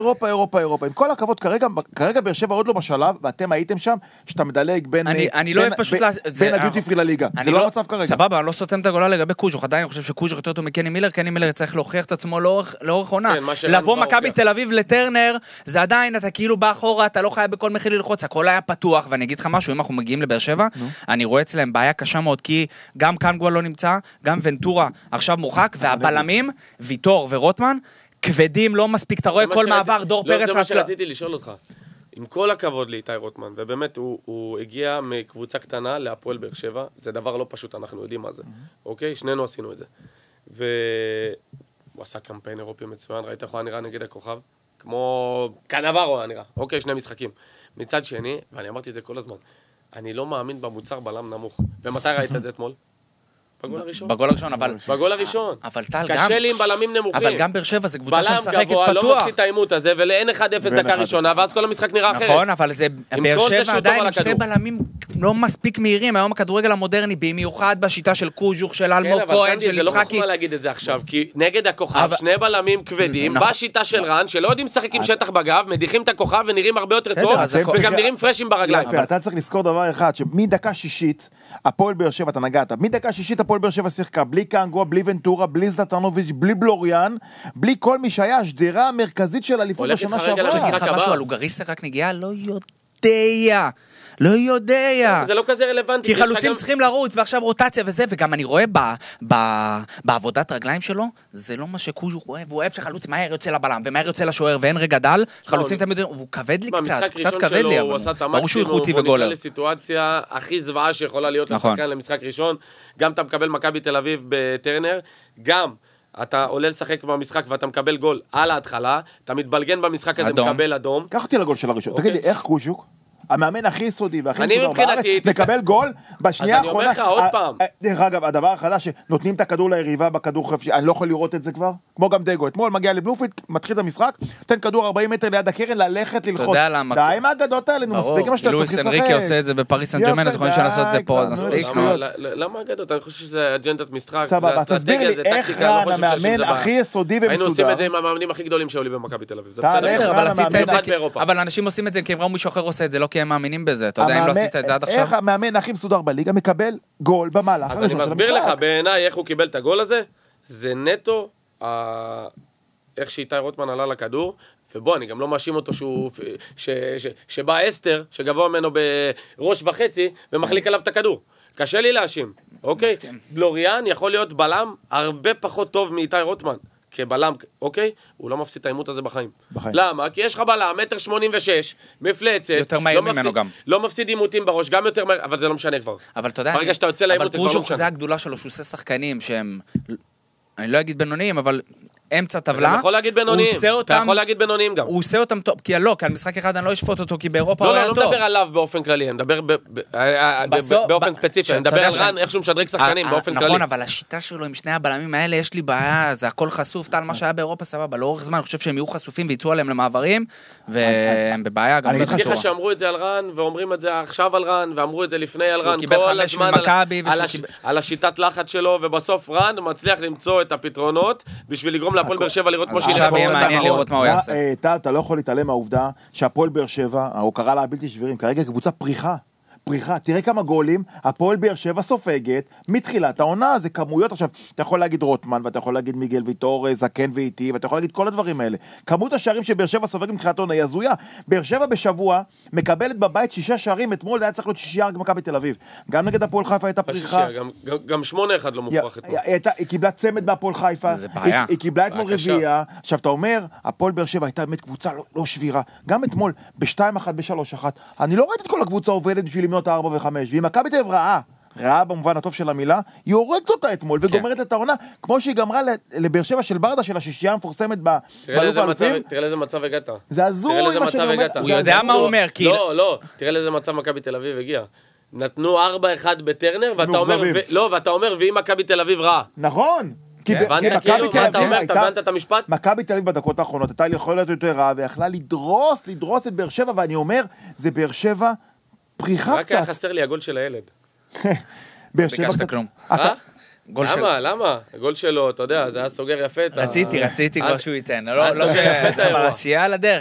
אירופה. עם כל הכבוד, כרגע באר שבע עוד לא בשלב, ואתם הייתם שם, שאתה מדלג בין הדיוטי פרי לליגה. זה לא המצב כרגע. סבבה, אני לא סותם את הגולה לגבי קוז'וך, עדיין אני חושב שקוז'וך יותר טוב מקני מילר, קני מילר צריך להוכיח את עצמו לאורך עונה. לבוא מכבי תל אביב לטרנר, זה עדיין, אתה כאילו בא אחורה, אתה לא חייב בכל מחיר ללחוץ, הכל היה פתוח, ואני אגיד לך משהו, אם אנחנו מגיעים לבאר שבע, אני רואה אצלם בעיה קשה מאוד, כי גם קנגואל לא נמצא, גם ונטורה עכשיו מורחק, והבלמים, ויטור ורוטמן, כבדים, לא מספיק, אתה רואה כל מעבר, דור פרץ... לא, זה מה שרציתי לשאול אותך. עם כל הכבוד לאיתי רוטמן, ובאמת הוא הגיע מקבוצה קטנה להפועל באר שבע, זה דבר לא פשוט, אנחנו יודעים מה זה. אוקיי? שנינו עשינו את זה. והוא עשה קמפיין אירופי מצוין, ראית איך הוא נראה נגד הכוכב? כמו קנברו היה נראה. אוקיי, 2 משחקים. מצד שני, ואני אמרתי את זה כל הזמן, אני לא מאמין במוצר בלם נמוך. ומתי ראית את זה אתמול? בגול הראשון, בגול הראשון. אבל טל גם... קשה לי עם בלמים נמוכים. אבל גם באר שבע זה קבוצה שמשחקת פתוח. בלם גבוה, לא מפסיד את העימות הזה, ולאין 1-0 דקה ראשונה, ואז כל המשחק נראה אחרת. נכון, אבל זה באר שבע עדיין עם 2 בלמים לא מספיק מהירים, היום הכדורגל המודרני, במיוחד בשיטה של קוז'וך, של אלמוג כהן, של יצחקי. זה לא חוכמה להגיד את זה עכשיו, כי נגד הכוכב, 2 בלמים כבדים, בשיטה של רן, שלא יודעים לשחק עם שטח בגב, מדיחים את הכוכב ונראים הרבה יותר טוב, וגם נראים פרשים ברגליים. אתה צריך לזכור דבר אחד, שמדקה שישית, הפועל באר שבע, אתה נגעת, מדקה שישית הפועל באר שבע שיחקה, בלי קנגו, בלי ונטורה, בלי זלטנוביץ', בלי בלוריאן, בלי כל מי שהיה השדרה המרכזית של אליפות בשנה שעברה. אני אגיד לך משהו, הלוגריסה רק נגיעה, לא יודע. זה לא כזה רלוונטי. כי חלוצים צריכים לרוץ, ועכשיו רוטציה וזה, וגם אני רואה בעבודת רגליים שלו, זה לא מה שקוז'וך אוהב, הוא אוהב שחלוץ מהר יוצא לבלם, ומהר יוצא לשוער, ואין רגע דל, חלוצים תמיד יודעים, הוא כבד לי קצת כבד לי, אבל ברור שהוא איכותי וגולר. הוא נקרא לסיטואציה הכי זוועה שיכולה להיות לשחקן למשחק ראשון, גם אתה מקבל מכבי תל אביב בטרנר, גם אתה עולה לשחק במשחק ואתה מקבל גול על ההתחלה, אתה מתבלגן במשחק הזה, מקבל אדום. קח אותי לגול של הראשון, תגיד לי, איך קוז'וך? המאמן הכי יסודי והכי מסודר בארץ, מקבל גול בשנייה האחרונה. אז אני אומר לך עוד פעם. דרך אגב, הדבר החדש שנותנים את הכדור ליריבה בכדור חפשי, אני לא יכול לראות את זה כבר, כמו גם דגו, אתמול מגיע לבלומפילד, מתחיל את המשחק, נותן כדור 40 מטר ליד הקרן, ללכת ללחוץ. אתה יודע למה? די עם האגדות האלה, נו מספיק עם השטות. לואיס אנריקי עושה את זה בפריס סן ז'רמן, אז יכולים לעשות את זה פה, מספיק. למה האגדות? אני חושב שזה אג'נדת משחק, סבבה, תסביר לי איך רן המאמן הכי יסודי ומסודר. היינו עושים את זה עם המאמנים הכי גדולים שהיו לי במכבי תל אביב. אבל אנשים עושים את זה כי הם ראו מישהו אחר עושה את זה, לא כי הם מאמינים בזה. אתה יודע אם לא עשית את זה עד עכשיו? איך המאמן הכי מסודר בליגה מקבל גול במהלך הראשון של המשחק? אז אני מסביר לך, בעיניי איך הוא קיבל את הגול הזה, זה נטו איך שאיתי רוטמן עלה לכדור, ובוא, אני גם לא מאשים אותו שבא אסתר, שגבוה ממנו בראש וחצי, ומחליק עליו את הכדור. קשה לי להאשים, אוקיי? בלוריאן יכול להיות בלם הרבה פחות טוב מאיתי רוטמן. כבלם, אוקיי? הוא לא מפסיד את העימות הזה בחיים. למה? כי יש לך בלם, 1.86 מטר, מפלצת. יותר מהיר ממנו גם. לא מפסיד עימותים בראש, גם יותר מהיר, אבל זה לא משנה כבר. אבל אתה יודע, ברגע שאתה יוצא לעימות, זה כבר לא משנה. זה הגדולה שלו, שהוא עושה שחקנים שהם, אני לא אגיד בינוניים, אבל אמצע טבלה. אתה יכול להגיד בינוניים. אתה יכול להגיד בינוניים גם. הוא עושה אותם טוב, כי לא, כי על משחק אחד אני לא אשפוט אותו, כי באירופה הוא היה טוב. לא מדבר עליו באופן כללי, אני מדבר באופן ספציפי, אני מדבר על רן, איך שהוא משדרג שחקנים באופן כללי. נכון, אבל השיטה שלו עם שני הבלמים האלה, יש לי בעיה, זה הכל חשוף, טל מה שהיה באירופה סבבה, לאורך זמן, אני חושב שהם יהיו חשופים ויצאו עליהם למעברים, והם בבעיה גם. אני חושב שאמרו את זה על רן, ואומרים את זה עכשיו על רן, ואמרו את זה לפני על רן, כל הזמן על השיטת לחץ שלו, ובסוף רן מצליח למצוא את הפתרונות בשביל לגרום להפועל באר שבע לראות עכשיו יהיה מעניין לראות מה הוא יעשה. אתה לא יכול להתעלם מהעובדה שהפועל באר שבע, הוא קרא לה בלתי שבירים, כרגע קבוצה פריחה, תראה כמה גולים, הפועל באר שבע סופגת, מתחילת העונה, זה כמויות, עכשיו, אתה יכול להגיד רוטמן, ואתה יכול להגיד מיגל ויטור, זקן ואיטי, ואתה יכול להגיד כל הדברים האלה. כמות השערים שבאר שבע סופגת מתחילת העונה היא הזויה. באר שבע בשבוע מקבלת בבית 6 שערים, אתמול היה צריך להיות 6 רק במכבי תל אביב. גם נגד הפועל חיפה הייתה פריחה. גם 8-1 לא מופרך אתמול. היא קיבלה צמד בהפועל חיפה, היא קיבלה אתמול רביעייה. עכשיו אתה אומר, הפועל באר שבע הייתה באמת קבוצה לא שבירה. גם אתמול ב-2-1 ב-3-1. אני לא ראיתי את כל הקבוצה עובדת בשביל למנות 4 ו-5, ואם מכבי תל אביב רעה במובן הטוב של המילה, היא הורגת אותה אתמול וגומרת את העונה, כמו שהיא גמרה לבאר שבע של ברדה של השישייה המפורסמת באלוף האלופים. תראה לאיזה מצב הגעת. זה הזוי מה שאני אומר. הוא יודע מה הוא אומר, כי... לא, תראה לאיזה מצב מכבי תל אביב הגיע. נתנו 4-1 בטרנר, ואתה אומר, ואם מכבי תל אביב רעה. נכון. כי מכבי תל אביב בדקות האחרונות הייתה יכולה להיות יותר רעה, ויכלה לדרוס את באר שבע, ואני אומר, זה באר שבע פריחה קצת. רק היה חסר לי הגול של הילד. ביקשת כלום. למה? הגול שלו, אתה יודע, זה היה סוגר יפה. רציתי כבר שהוא ייתן. לא שיהיה על הדרך.